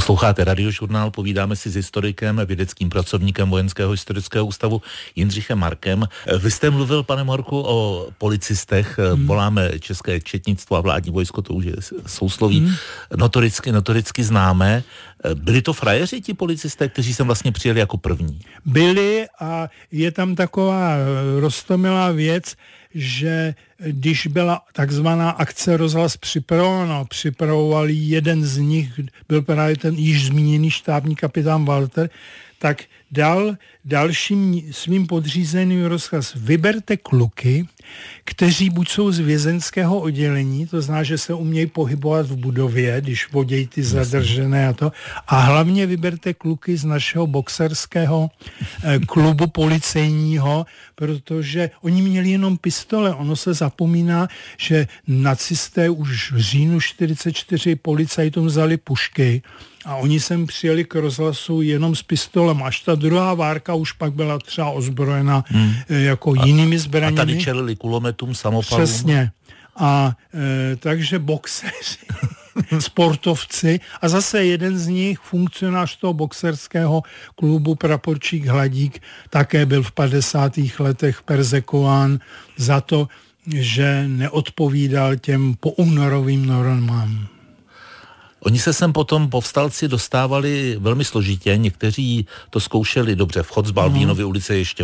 Posloucháte Radiožurnál, povídáme si s historikem, vědeckým pracovníkem Vojenského historického ústavu Jindřichem Markem. Vy jste mluvil, pane Marku, o policistech, voláme české četnictvo a vládní vojsko, to už je sousloví, notoricky známé. Byli to frajeři, ti policisté, kteří sem vlastně přijeli jako první? Byli a je tam taková roztomilá věc, že když byla takzvaná akce Rozhlas připravoval jeden z nich, byl právě ten již zmíněný štábní kapitán Walter, tak dal dalším svým podřízeným rozkaz: vyberte kluky, kteří buď jsou z vězeňského oddělení, to znamená, že se umějí pohybovat v budově, když vodějí ty zadržené a hlavně vyberte kluky z našeho boxerského klubu policejního, protože oni měli jenom pistole. Ono se zapomíná, že nacisté už v říjnu 1944 policajtům vzali pušky a oni sem přijeli k rozhlasu jenom s pistolem. Až ta druhá várka už pak byla třeba ozbrojena jako jinými zbraněmi. A tady čelili kulometům, samopalům. Přesně. Takže boxeři, sportovci a zase jeden z nich, funkcionář toho boxerského klubu, praporčík Hladík, také byl v 50. letech persekován za to, že neodpovídal těm poúnorovým normám. Oni se sem potom povstalci dostávali velmi složitě, někteří to zkoušeli dobře, vchod z Balbínovy ulice ještě